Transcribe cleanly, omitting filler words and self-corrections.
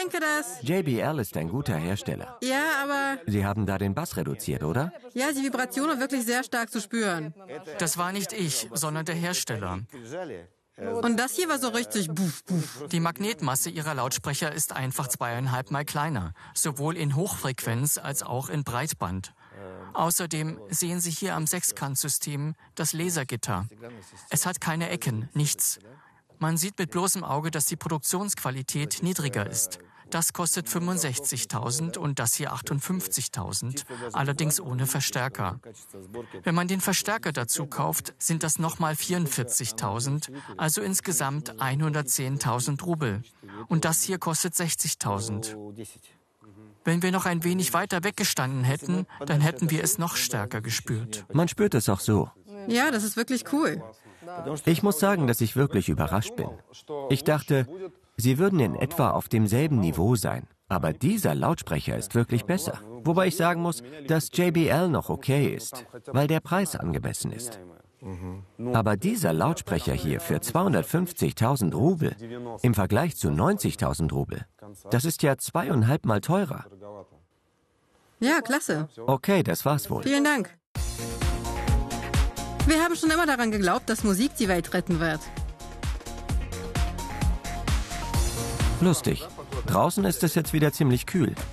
denke, dass... JBL ist ein guter Hersteller. Ja, aber... Sie haben da den Bass reduziert, oder? Ja, die Vibration war wirklich sehr stark zu spüren. Das war nicht ich, sondern der Hersteller. Und das hier war so richtig buff, buff. Die Magnetmasse ihrer Lautsprecher ist einfach 2,5 Mal kleiner, sowohl in Hochfrequenz als auch in Breitband. Außerdem sehen Sie hier am Sechskantsystem das Lasergitter. Es hat keine Ecken, nichts. Man sieht mit bloßem Auge, dass die Produktionsqualität niedriger ist. Das kostet 65.000 und das hier 58.000, allerdings ohne Verstärker. Wenn man den Verstärker dazu kauft, sind das nochmal 44.000, also insgesamt 110.000 Rubel. Und das hier kostet 60.000. Wenn wir noch ein wenig weiter weggestanden hätten, dann hätten wir es noch stärker gespürt. Man spürt es auch so. Ja, das ist wirklich cool. Ich muss sagen, dass ich wirklich überrascht bin. Ich dachte, sie würden in etwa auf demselben Niveau sein. Aber dieser Lautsprecher ist wirklich besser. Wobei ich sagen muss, dass JBL noch okay ist, weil der Preis angemessen ist. Aber dieser Lautsprecher hier für 250.000 Rubel im Vergleich zu 90.000 Rubel, das ist ja 2,5 Mal teurer. Ja, klasse. Okay, das war's wohl. Vielen Dank. Wir haben schon immer daran geglaubt, dass Musik die Welt retten wird. Lustig. Draußen ist es jetzt wieder ziemlich kühl.